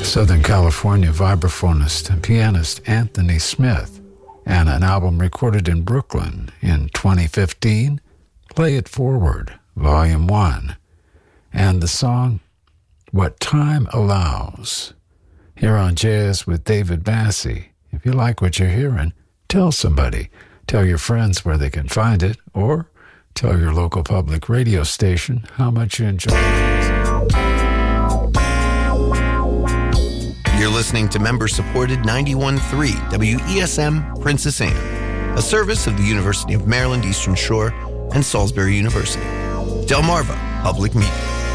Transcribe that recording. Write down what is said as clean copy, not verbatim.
Southern California vibraphonist and pianist Anthony Smith, and an album recorded in Brooklyn in 2015, Play It Forward, Volume 1, and the song What Time Allows. Here on Jazz with David Massey. If you like what you're hearing, tell somebody. Tell your friends where they can find it, or tell your local public radio station how much you enjoy it. You're listening to member-supported 91.3 WESM Princess Anne, a service of the University of Maryland Eastern Shore and Salisbury University. Delmarva Public Media.